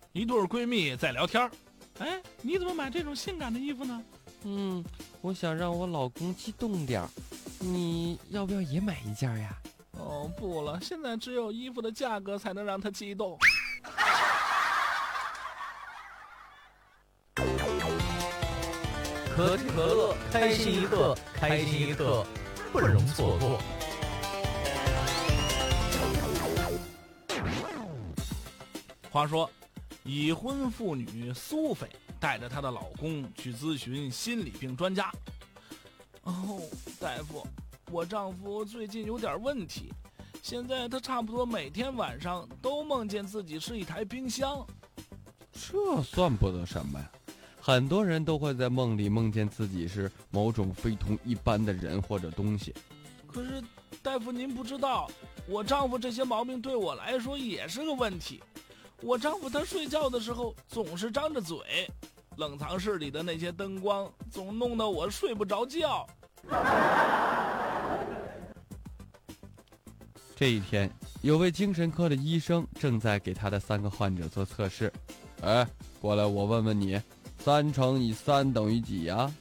一对闺蜜在聊天。哎，你怎么买这种性感的衣服呢？ 我想让我老公激动点儿，你要不要也买一件呀？ 哦，不了，现在只有衣服的价格才能让他激动。 可口可乐，开心一刻，开心一刻，不容错过。 话说，已婚妇女苏菲带着她的老公去咨询心理病专家。哦，大夫，我丈夫最近有点问题，现在他差不多每天晚上都梦见自己是一台冰箱。 这算不得什么呀，很多人都会在梦里梦见自己是某种非同一般的人或者东西。 可是，大夫您不知道，我丈夫这些毛病对我来说也是个问题。我丈夫他睡觉的时候总是张着嘴，冷藏室里的那些灯光总弄得我睡不着觉。 这一天，有位精神科的医生正在给他的3个患者做测试。哎，过来，我问问你，3乘以3等于几呀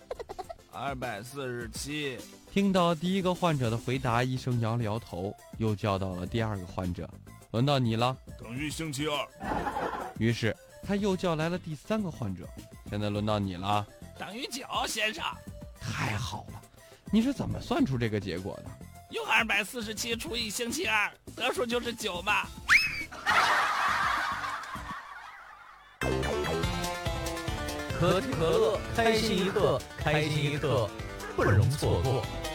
？247。 听到第一个患者的回答，医生摇了摇头，又叫到了第2个患者。轮到你了， 等于星期2。 于是他又叫来了第3个患者。现在轮到你了， 等于9，先生。 太好了，你是怎么算出这个结果的？ 用247除以星期2，得数就是9嘛。 可口可乐，开心一刻，开心一刻，不容错过。